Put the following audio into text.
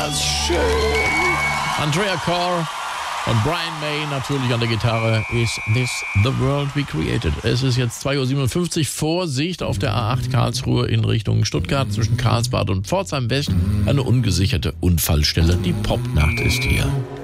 das schön. Andrea Corr und Brian May natürlich an der Gitarre. Is this the world we created? Es ist jetzt 2:57 Uhr. Vorsicht auf der A8 Karlsruhe in Richtung Stuttgart zwischen Karlsbad und Pforzheim West. Eine ungesicherte Unfallstelle. Die Popnacht ist hier.